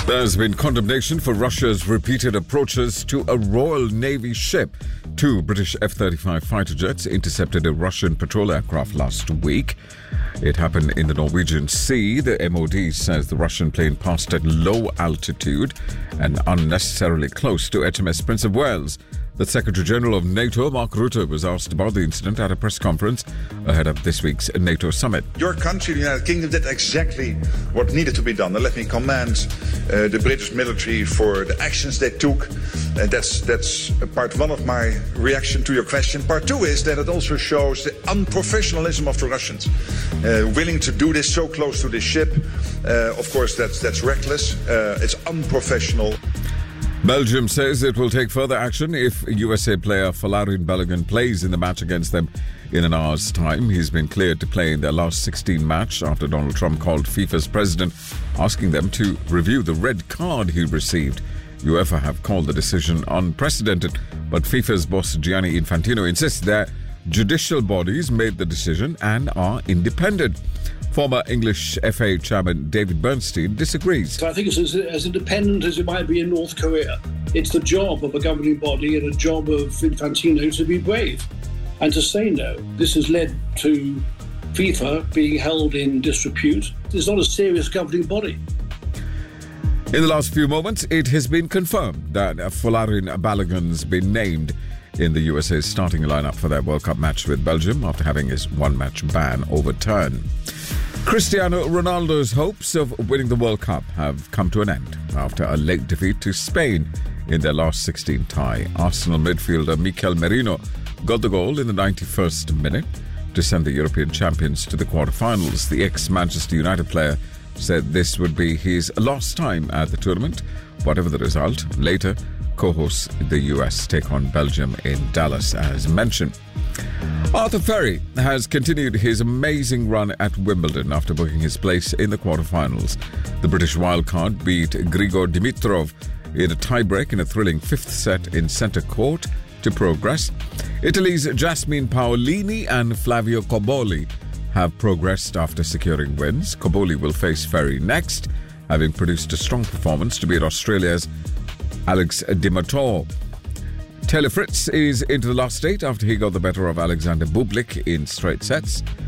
There's been condemnation for Russia's repeated approaches to a Royal Navy ship. 2 British F-35 fighter jets intercepted a Russian patrol aircraft last week. It happened in the Norwegian Sea. The MOD says the Russian plane passed at low altitude and unnecessarily close to HMS Prince of Wales. The Secretary-General of NATO, Mark Rutte, was asked about the incident at a press conference ahead of this week's NATO summit. Your country, the United Kingdom, did exactly what needed to be done. And let me commend the British military for the actions they took. That's part one of my reaction to your question. Part two is that it also shows the unprofessionalism of the Russians. Willing to do this so close to this ship, of course, that's reckless. It's unprofessional. Belgium says it will take further action if USA player Folarin Balogun plays in the match against them in an hour's time. He's been cleared to play in their last 16 match after Donald Trump called FIFA's president, asking them to review the red card he received. UEFA have called the decision unprecedented, but FIFA's boss Gianni Infantino insists that judicial bodies made the decision and are independent. Former English FA chairman David Bernstein disagrees. So I think it's as independent as it might be in North Korea. It's the job of a governing body and a job of Infantino to be brave and to say no. This has led to FIFA being held in disrepute. It's not a serious governing body. In the last few moments, it has been confirmed that Folarin Balogun's been named in the USA's starting lineup for their World Cup match with Belgium after having his one-match ban overturned. Cristiano Ronaldo's hopes of winning the World Cup have come to an end after a late defeat to Spain in their last 16 tie. Arsenal midfielder Mikel Merino got the goal in the 91st minute to send the European champions to the quarter-finals. The ex-Manchester United player said this would be his last time at the tournament. Whatever the result, later co-hosts the US take on Belgium in Dallas as mentioned. Arthur Ferry has continued his amazing run at Wimbledon after booking his place in the quarterfinals. The British wildcard beat Grigor Dimitrov in a tiebreak in a thrilling fifth set in centre court to progress. Italy's Jasmine Paolini and Flavio Cobolli have progressed after securing wins. Cobolli will face Ferry next, having produced a strong performance to beat Australia's Alex de Minaur. Taylor Fritz is into the last 8 after he got the better of Alexander Bublik in straight sets.